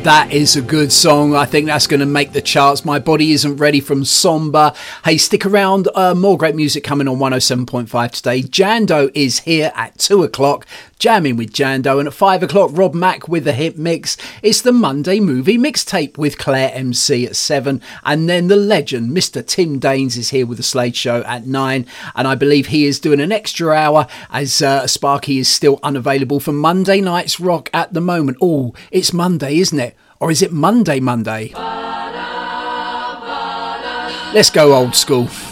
That is a good song. I think that's going to make the charts. My Body Isn't Ready from Somber. Hey, stick around. More great music coming on 107.5 today. Jando is here at 2 o'clock, jamming with Jando. And at 5 o'clock, Rob Mack with the hit mix. It's the Monday Movie Mixtape with Claire MC at 7. And then the legend, Mr. Tim Daines, is here with the Slade Show at 9. And I believe he is doing an extra hour as Sparky is still unavailable for Monday Night's Rock at the moment. Oh, it's Monday, isn't it? Or is it Monday? Let's go old school.